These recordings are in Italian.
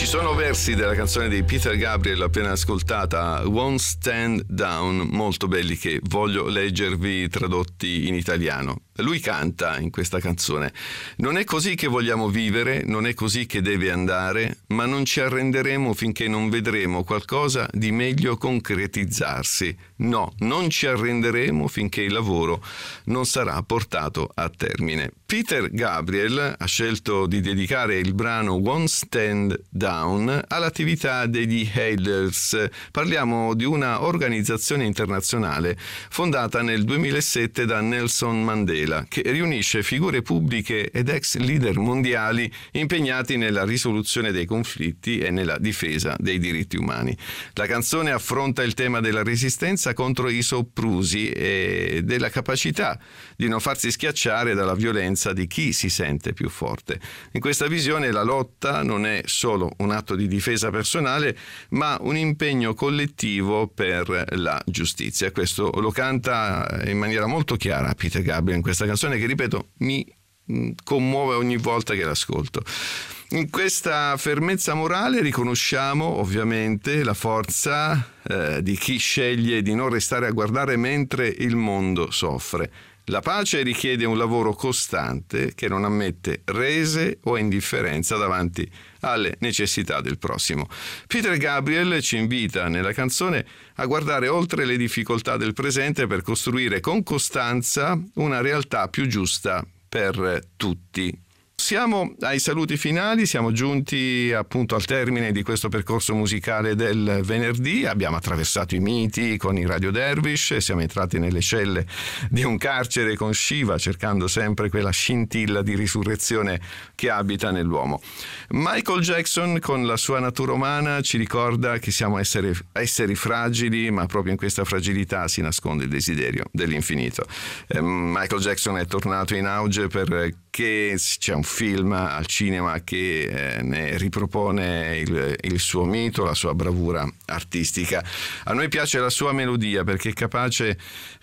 Ci sono versi della canzone di Peter Gabriel appena ascoltata, Won't Stand Down, molto belli, che voglio leggervi tradotti in italiano. Lui canta in questa canzone: non è così che vogliamo vivere, non è così che deve andare, ma non ci arrenderemo finché non vedremo qualcosa di meglio concretizzarsi. No, non ci arrenderemo finché il lavoro non sarà portato a termine. Peter Gabriel ha scelto di dedicare il brano Won't Stand Down all'attività degli Elders. Parliamo di una organizzazione internazionale fondata nel 2007 da Nelson Mandela, che riunisce figure pubbliche ed ex leader mondiali impegnati nella risoluzione dei conflitti e nella difesa dei diritti umani. La canzone affronta il tema della resistenza contro i soprusi e della capacità di non farsi schiacciare dalla violenza di chi si sente più forte. In questa visione la lotta non è solo un atto di difesa personale, ma un impegno collettivo per la giustizia. Questo lo canta in maniera molto chiara Peter Gabriel in questa canzone, che, ripeto, mi commuove ogni volta che l'ascolto. In questa fermezza morale riconosciamo ovviamente la forza di chi sceglie di non restare a guardare mentre il mondo soffre. La pace richiede un lavoro costante che non ammette rese o indifferenza davanti alle necessità del prossimo. Peter Gabriel ci invita nella canzone a guardare oltre le difficoltà del presente per costruire con costanza una realtà più giusta per tutti. Siamo ai saluti finali, siamo giunti appunto al termine di questo percorso musicale del venerdì. Abbiamo attraversato i miti con i Radio Dervish, siamo entrati nelle celle di un carcere con Shiva, cercando sempre quella scintilla di risurrezione che abita nell'uomo. Michael Jackson, con la sua natura umana, ci ricorda che siamo esseri fragili, ma proprio in questa fragilità si nasconde il desiderio dell'infinito. Michael Jackson è tornato in auge perché c'è un film al cinema che ne ripropone il suo mito, la sua bravura artistica. A noi piace la sua melodia perché è capace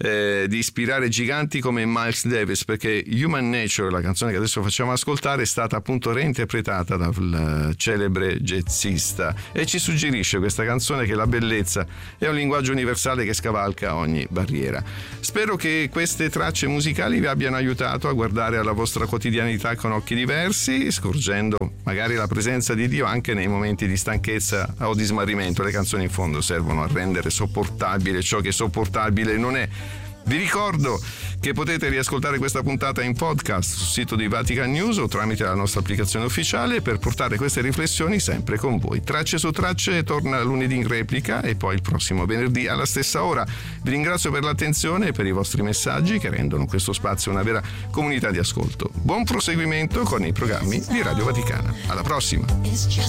di ispirare giganti come Miles Davis, perché Human Nature, la canzone che adesso facciamo ascoltare, è stata appunto reinterpretata dal celebre jazzista, e ci suggerisce questa canzone che la bellezza è un linguaggio universale che scavalca ogni barriera. Spero che queste tracce musicali vi abbiano aiutato a guardare alla vostra quotidianità con occhi diversi, scorgendo magari la presenza di Dio anche nei momenti di stanchezza o di smarrimento. Le canzoni in fondo servono a rendere sopportabile ciò che sopportabile non è. Vi ricordo che potete riascoltare questa puntata in podcast sul sito di Vatican News o tramite la nostra applicazione ufficiale, per portare queste riflessioni sempre con voi. Tracce su Tracce torna lunedì in replica e poi il prossimo venerdì alla stessa ora. Vi ringrazio per l'attenzione e per i vostri messaggi che rendono questo spazio una vera comunità di ascolto. Buon proseguimento con i programmi di Radio Vaticana. Alla prossima!